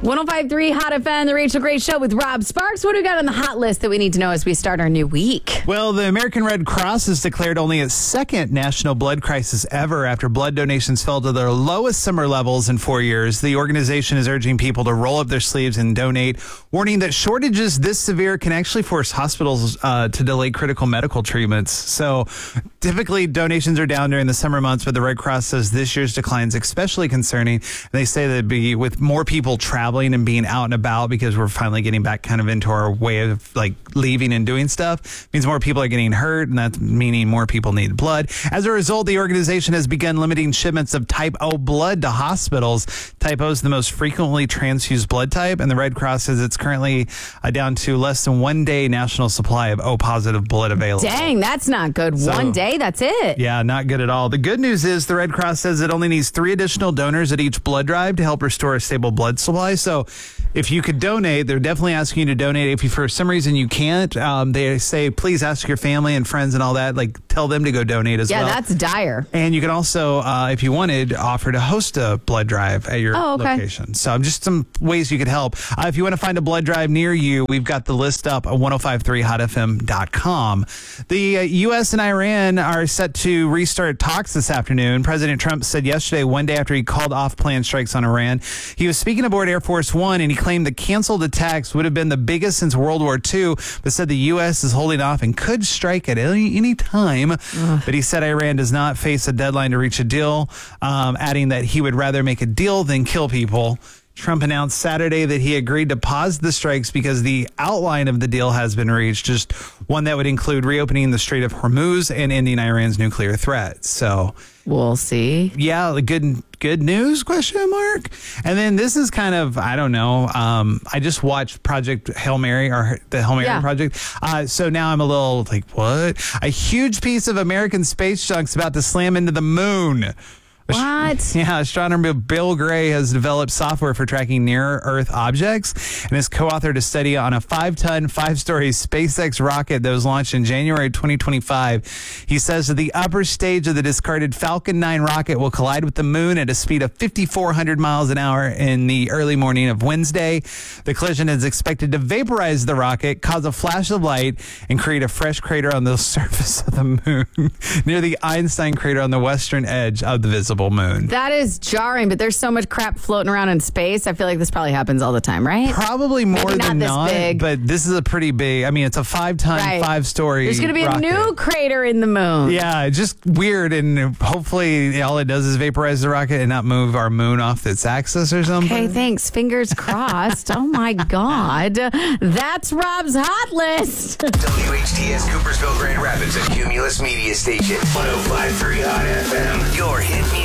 105.3 Hot FM, the Rachel Gray Show with Rob Sparks. What do we got on the hot list that we need to know as we start our new week? Well, the American Red Cross has declared only its second national blood crisis ever after blood donations fell to their lowest summer levels in 4 years. The organization is urging people to roll up their sleeves and donate, warning that shortages this severe can actually force hospitals to delay critical medical treatments. So typically donations are down during the summer months, but the Red Cross says this year's decline is especially concerning. They say that with more people traveling and being out and about, because we're finally getting back kind of into our way of like leaving and doing stuff, means more people are getting hurt, and that's meaning more people need blood. As a result, the organization has begun limiting shipments of type O blood to hospitals. Type O is the most frequently transfused blood type, and the Red Cross says it's currently down to less than 1 day national supply of O positive blood available. Dang, that's not good. So, 1 day, that's it. Yeah, not good at all. The good news is the Red Cross says it only needs 3 additional donors at each blood drive to help restore a stable blood supply. So if you could donate, they're definitely asking you to donate. If you, for some reason you can't, they say, please ask your family and friends and all that. Like, tell them to go donate as well. Yeah, that's dire. And you can also, if you wanted, offer to host a blood drive at your location. So just some ways you could help. If you want to find a blood drive near you, we've got the list up at 1053hotfm.com. The U.S. and Iran are set to restart talks this afternoon. President Trump said yesterday, 1 day after he called off planned strikes on Iran, he was speaking aboard Air Force One, and he claimed the canceled attacks would have been the biggest since World War II, but said the U.S. is holding off and could strike at any time. But he said Iran does not face a deadline to reach a deal, adding that he would rather make a deal than kill people. Trump announced Saturday that he agreed to pause the strikes because the outline of the deal has been reached, just one that would include reopening the Strait of Hormuz and ending Iran's nuclear threat. So we'll see. Yeah, good news, question mark. And then this is kind of, I don't know. I just watched Project Hail Mary, or the Hail Mary Project. So now I'm a little like, what? A huge piece of American space junk's about to slam into the moon. What? Yeah, astronomer Bill Gray has developed software for tracking near-Earth objects and has co-authored a study on a 5-ton, 5-story SpaceX rocket that was launched in January 2025. He says that the upper stage of the discarded Falcon 9 rocket will collide with the moon at a speed of 5,400 miles an hour in the early morning of Wednesday. The collision is expected to vaporize the rocket, cause a flash of light, and create a fresh crater on the surface of the moon near the Einstein crater on the western edge of the visible moon. That is jarring, but there's so much crap floating around in space. I feel like this probably happens all the time, right? Probably more than not, but this is a pretty big, I mean, it's a 5-ton, 5-story There's going to be rocket. A new crater in the moon. Yeah, just weird, and hopefully all it does is vaporize the rocket and not move our moon off its axis or something. Okay, thanks. Fingers crossed. Oh, my God. That's Rob's Hot List. WHTS Coopersville, Grand Rapids, a Cumulus Media Station. 105.3 Hot FM. Your hit music.